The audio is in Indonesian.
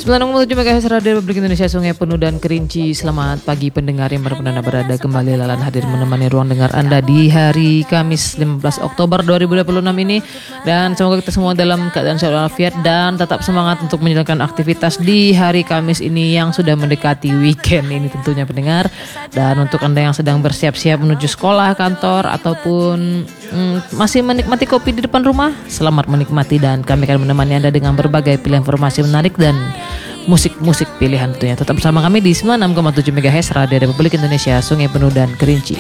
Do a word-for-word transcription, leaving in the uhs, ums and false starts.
sembilan koma tujuh MHz Radio Republik Indonesia Sungai Penuh dan Kerinci. Selamat pagi pendengar yang baru perdana berada kembali Lalan hadir menemani ruang dengar Anda di hari Kamis lima belas Oktober dua ribu dua puluh enam ini. Dan semoga kita semua dalam keadaan sehat walafiat dan tetap semangat untuk menjalankan aktivitas di hari Kamis ini yang sudah mendekati weekend ini tentunya pendengar. Dan untuk Anda yang sedang bersiap-siap menuju sekolah, kantor ataupun mm, masih menikmati kopi di depan rumah, selamat menikmati dan kami akan menemani Anda dengan berbagai pilihan informasi menarik dan musik-musik pilihan tentunya. Tetap bersama kami di sembilan puluh enam koma tujuh MHz Radio Republik Indonesia Sungai Penuh dan Kerinci.